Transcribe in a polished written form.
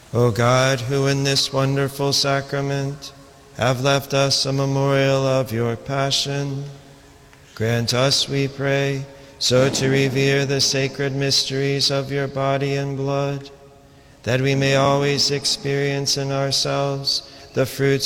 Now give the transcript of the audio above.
O God, who in this wonderful sacrament have left us a memorial of your passion, grant us, we pray, so to revere the sacred mysteries of your body and blood, that we may always experience in ourselves the fruits